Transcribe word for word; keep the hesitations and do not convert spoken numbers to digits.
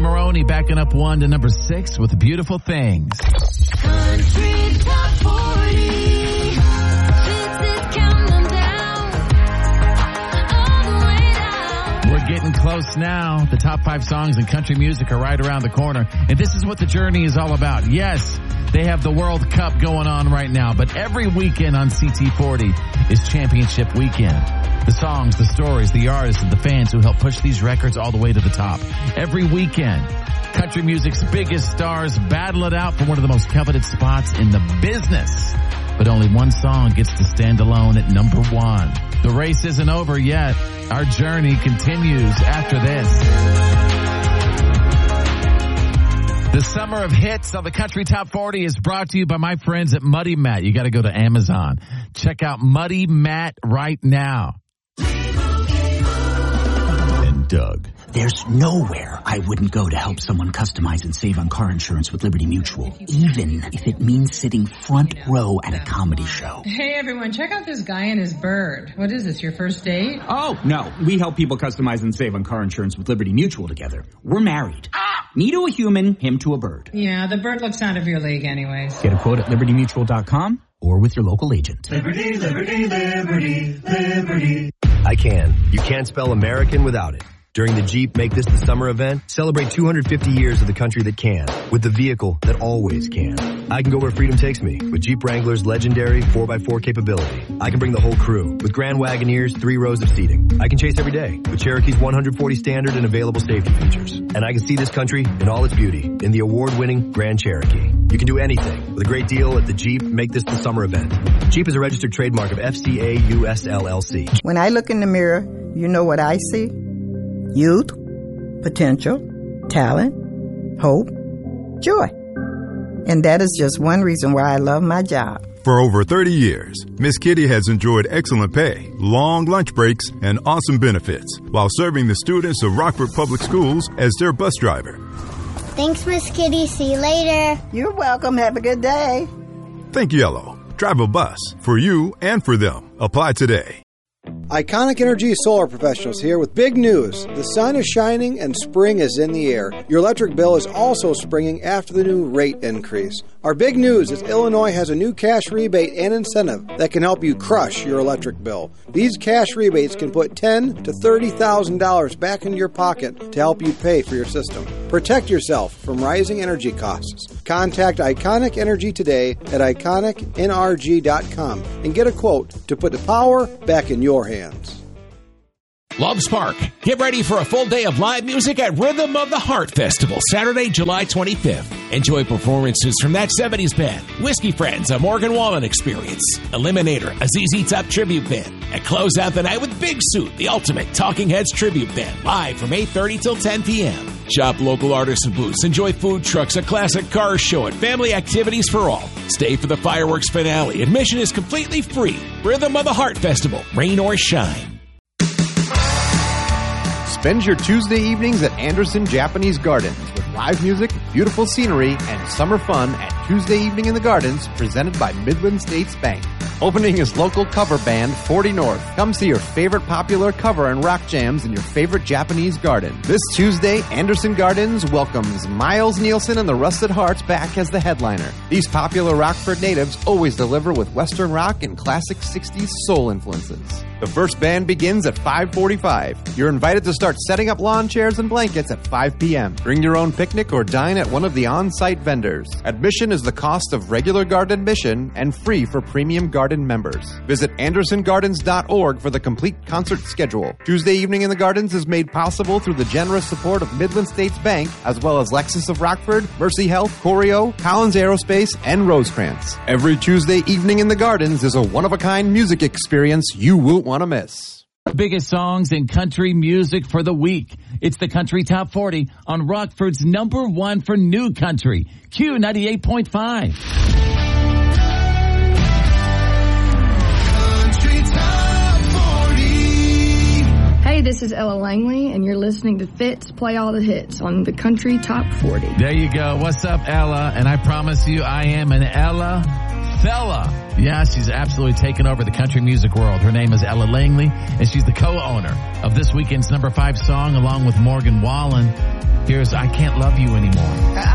Maroney backing up one to number six with Beautiful Things. Country Top forty. This is counting down. All the way down. We're getting close now. The top five songs in country music are right around the corner. And this is what the journey is all about. Yes, they have the World Cup going on right now, but every weekend on C T forty is championship weekend. The songs, the stories, the artists, and the fans who help push these records all the way to the top. Every weekend, country music's biggest stars battle it out for one of the most coveted spots in the business. But only one song gets to stand alone at number one. The race isn't over yet. Our journey continues after this. The Summer of Hits on the Country Top forty is brought to you by my friends at Muddy Mat. You got to go to Amazon. Check out Muddy Mat right now. And Doug. There's nowhere I wouldn't go to help someone customize and save on car insurance with Liberty Mutual, even if it means sitting front row at a comedy show. Hey, everyone, check out this guy and his bird. What is this, your first date? Oh, no. We help people customize and save on car insurance with Liberty Mutual together. We're married. Me to a human, him to a bird. Yeah, the bird looks out of your league anyways. Get a quote at liberty mutual dot com or with your local agent. Liberty, liberty, liberty, liberty. I can. You can't spell American without it. During the Jeep Make This the Summer event, celebrate two hundred fifty years of the country that can, with the vehicle that always can. I can go where freedom takes me, with Jeep Wrangler's legendary four by four capability. I can bring the whole crew, with Grand Wagoneer's three rows of seating. I can chase every day, with Cherokee's one hundred forty standard and available safety features. And I can see this country in all its beauty, in the award-winning Grand Cherokee. You can do anything, with a great deal at the Jeep Make This the Summer event. Jeep is a registered trademark of F C A U S L L C. When I look in the mirror, you know what I see? Youth, potential, talent, hope, joy. And that is just one reason why I love my job. For over thirty years, Miss Kitty has enjoyed excellent pay, long lunch breaks, and awesome benefits while serving the students of Rockford Public Schools as their bus driver. Thanks, Miss Kitty. See you later. You're welcome. Have a good day. Think Yellow. Drive a bus for you and for them. Apply today. Iconic Energy Solar Professionals here with big news. The sun is shining and spring is in the air. Your electric bill is also springing after the new rate increase. Our big news is Illinois has a new cash rebate and incentive that can help you crush your electric bill. These cash rebates can put ten thousand to thirty thousand dollars back into your pocket to help you pay for your system. Protect yourself from rising energy costs. Contact Iconic Energy today at iconic n r g dot com and get a quote to put the power back in your hands. Love Spark. Get ready for a full day of live music at Rhythm of the Heart Festival, Saturday, July twenty-fifth. Enjoy performances from That seventies Band, Whiskey Friends, a Morgan Wallen Experience, Eliminator, a Z Z Top tribute band, and close out the night with Big Suit, the ultimate Talking Heads tribute band, live from eight thirty till ten p.m. Shop local artists and booths, enjoy food trucks, a classic car show, and family activities for all. Stay for the fireworks finale. Admission is completely free. Rhythm of the Heart Festival, rain or shine. Spend your Tuesday evenings at Anderson Japanese Gardens with live music, beautiful scenery, and summer fun at Tuesday Evening in the Gardens, presented by Midland States Bank. Opening is local cover band forty North. Come see your favorite popular cover and rock jams in your favorite Japanese garden. This Tuesday, Anderson Gardens welcomes Miles Nielsen and the Rusted Hearts back as the headliner. These popular Rockford natives always deliver with Western rock and classic sixties soul influences. The first band begins at five forty-five. You're invited to start setting up lawn chairs and blankets at five p.m. Bring your own picnic or dine at one of the on-site vendors. Admission is the cost of regular garden admission and free for premium garden members. Visit anderson gardens dot org for the complete concert schedule. Tuesday Evening in the Gardens is made possible through the generous support of Midland States Bank, as well as Lexus of Rockford, Mercy Health, Corio, Collins Aerospace, and Rosecrans. Every Tuesday Evening in the Gardens is a one-of-a-kind music experience you won't want to miss. Biggest songs in country music for the week. It's the Country Top forty on Rockford's number one for new country, Q ninety-eight point five. Hey, this is Ella Langley, and you're listening to Fitz Play All the Hits on the Country Top forty. There you go. What's up, Ella? And I promise you, I am an Ella Fella. Yeah, she's absolutely taken over the country music world. Her name is Ella Langley, and she's the co-owner of this weekend's number five song along with Morgan Wallen. Here's I Can't Love You Anymore.